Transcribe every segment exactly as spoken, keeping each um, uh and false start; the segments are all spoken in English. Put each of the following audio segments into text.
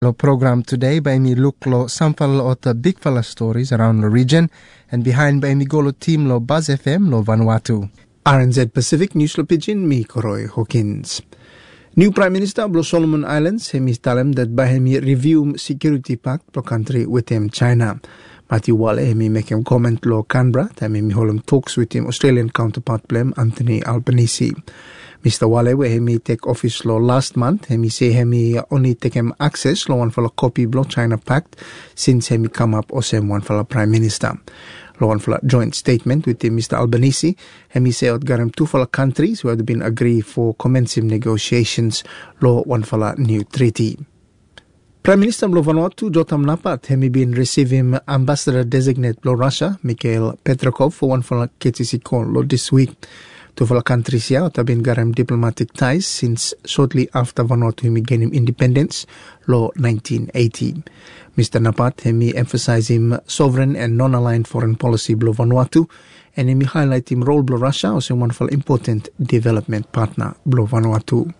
Lo program today by mi look lo sampal o the big fella stories around the region and behind by mi go lo team lo Buzz F M lo Vanuatu. R N Z Pacific News lo Pigeon mi Koroy Hawkins. New Prime Minister of Solomon Islands hemi talem that by hemi review security pact pro country with him China. Matthew Wale hemi make him comment lo Canberra time hemi hold talks with him Australian counterpart blem Anthony Albanese. Mister Wale we hemi take office lo last month hemi say hemi only take him access lo one for a copy lo China pact since hemi come up or same one for a Prime Minister. Lo one for a joint statement with him Mister Albanese hemi say out garam two for countries who had been agree for commencing negotiations lo one for a new treaty. Prime Minister of Vanuatu Jotam Napat hemi been receiving Ambassador designate lo Russia Mikhail Petrokov for one for a K T C call lo this week. Two for countries here have been garam diplomatic ties since shortly after Vanuatu hemi gained independence lo nineteen eighty. Mister Napat hemi emphasize him sovereign and non-aligned foreign policy blo Vanuatu and hemi highlight him role blo Russia as one for important development partner blo Vanuatu.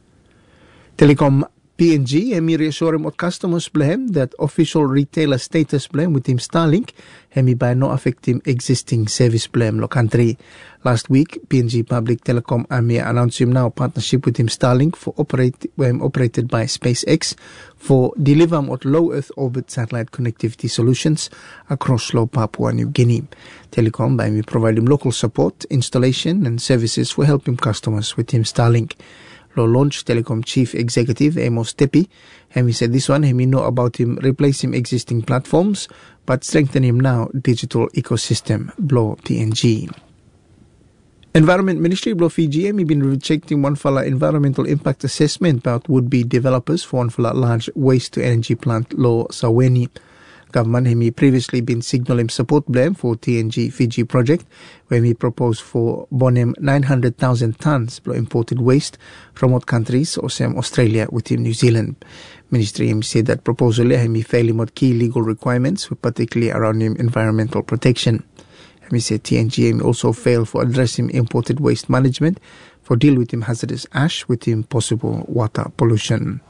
Telecom P N G hemi reassure him customers blame that official retailer status blame with him Starlink hemi by no affect him existing service blame lo country. Last week, P N G Public Telecom Army announced him now partnership with him Starlink for operate when operated by SpaceX for deliver of low Earth orbit satellite connectivity solutions across low Papua New Guinea. Telecom by me provide him local support, installation and services for helping customers with him Starlink. Lo launch Telecom Chief Executive Amos Tepi, and he said this one, he know about him replace him existing platforms, but strengthen him now digital ecosystem, blow P N G. Environment Ministry blow Fiji, he been rejecting one fella environmental impact assessment about would-be developers for one fella large waste to energy plant lo Saweni. Government hemi previously been signaling support blame for T N G Fiji project, where he proposed for bonem nine hundred thousand tons of imported waste from what countries or same Australia within New Zealand. Ministry hemi said that proposal hemi failing what key legal requirements, particularly around him environmental protection. Hemi said T N G hemi also failed for addressing imported waste management for deal with him hazardous ash with him possible water pollution.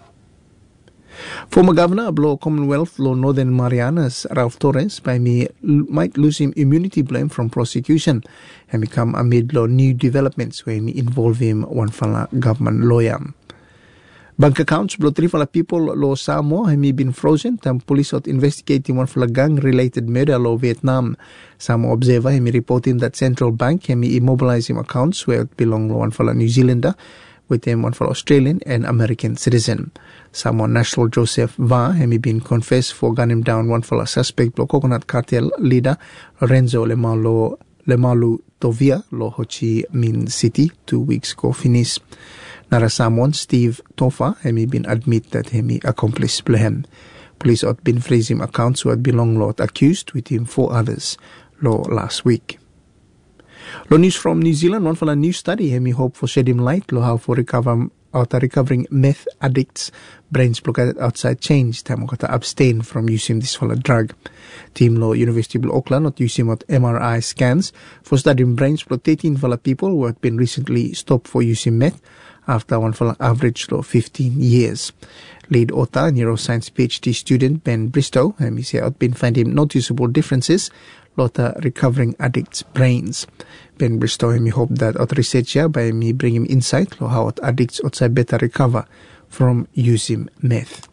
Former Governor of Law Commonwealth Law Northern Marianas Ralph Torres by me might lose him immunity blame from prosecution and become amid law new developments where me involve him one fella government lawyer. Bank accounts blow three fella people law Samoa have me been frozen and police out investigating one fella gang related murder law Vietnam. Samoa observer have me reporting that central bank have me immobilize him accounts where it belong to one fella New Zealander with him one for Australian and American citizen. Samoa National Joseph Va hemi been confessed for gun him down one for a suspect lo coconut cartel leader Lorenzo Lemalo Lemalu Tovia lo Ho Chi Minh City two weeks ago finish. Nara Samoan Steve Tofa hemi been admit that hemi accomplice blehem. Police had been freezing accounts who had belong lot accused with him four others lo last week. Lo news from New Zealand, one for a new study, hemi hope for shedding light, lo how for recover out recovering meth addicts, brains located outside change, time to abstain from using this for a drug. Team lo University of Auckland not using what M R I scans for studying brains for thirteen for people who had been recently stopped for using meth after one for average lo fifteen years. Lead author, neuroscience PhD student Ben Bristow, and he said had been finding noticeable differences lot of recovering addicts' brains. Ben Bristow and me hope that out research here by me bring him insight lo how addicts outside better recover from using meth.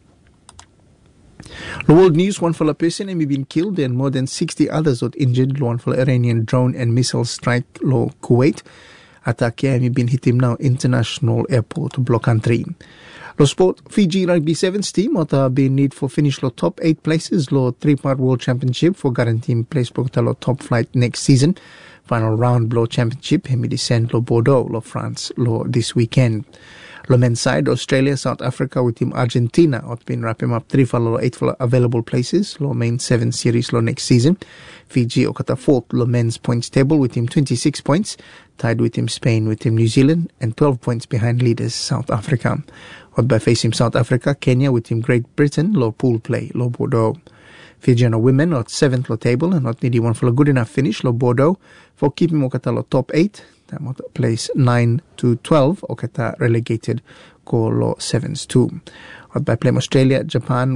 The world news, one for a person and me been killed and more than sixty others got injured, one for Iranian drone and missile strike lo Kuwait. Attack here me been hit him now international airport block country. Lo sport Fiji Rugby Sevens team have been need for finish lo top eight places lo three-part World Championship for guaranteeing place for lo top flight next season. Final round blow championship hemi descend lo Bordeaux lo France lo this weekend. Lo men's side Australia South Africa with team Argentina have been wrapping up three for lo eight for available places lo main seven series lo next season. Fiji okata fourth lo men's points table with team twenty-six points, tied with team Spain with team New Zealand and twelve points behind leaders South Africa. Out by facing South Africa, Kenya with team Great Britain lo pool play lo Bordeaux. Fijiana women at seventh lo table and not needing one for a good enough finish lo Bordeaux for keeping okata lo top eight. That place nine to twelve okata relegated ko lo sevens two. Out by playing Australia, Japan